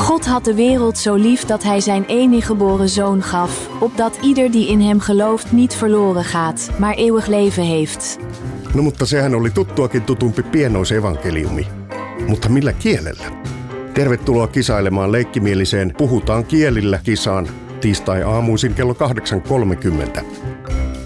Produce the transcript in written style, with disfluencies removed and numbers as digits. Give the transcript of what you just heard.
God had de wereld zo lief dat hij zijn enige geboren zoon gaf, opdat ieder die in hem gelooft niet verloren gaat, maar eeuwig leven heeft. No mutta sehän oli tuttuakin tutumpi pienoisevankeliumi. Mutta millä kielellä? Tervetuloa kisailemaan leikkimieliseen Puhutaan kielillä -kisaan tiistai-aamuisin kello 8.30.